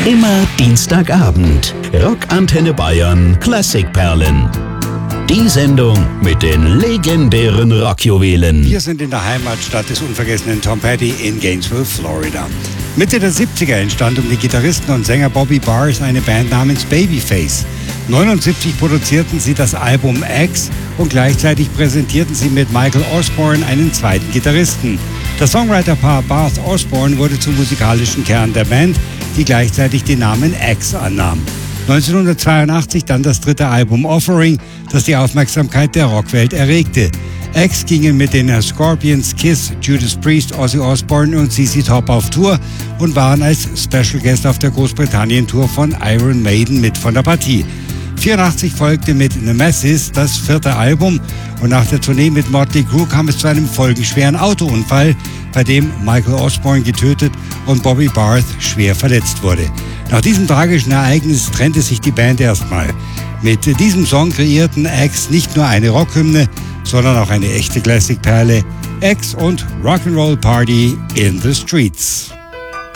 Immer Dienstagabend. Rockantenne Bayern Klassikperlen. Die Sendung mit den legendären Rockjuwelen. Wir sind in der Heimatstadt des unvergessenen Tom Petty in Gainesville, Florida. Mitte der 70er entstand um den Gitarristen und Sänger Bobby Barrs eine Band namens Babyface. 1979 produzierten sie das Album X und gleichzeitig präsentierten sie mit Michael Osborne einen zweiten Gitarristen. Das Songwriter-Paar Barth Osborne wurde zum musikalischen Kern der Band, die gleichzeitig den Namen X annahm. 1982 dann das dritte Album Offering, das die Aufmerksamkeit der Rockwelt erregte. X gingen mit den Scorpions, Kiss, Judas Priest, Ozzy Osbourne und ZZ Top auf Tour und waren als Special Guest auf der Großbritannien-Tour von Iron Maiden mit von der Partie. 1984 folgte mit Nemesis das vierte Album und nach der Tournee mit Motley Crue kam es zu einem folgenschweren Autounfall, bei dem Michael Osborne getötet und Bobby Barth schwer verletzt wurde. Nach diesem tragischen Ereignis trennte sich die Band erstmal. Mit diesem Song kreierten X nicht nur eine Rockhymne, sondern auch eine echte Klassikperle, X und Rock'n'Roll Party in the Streets.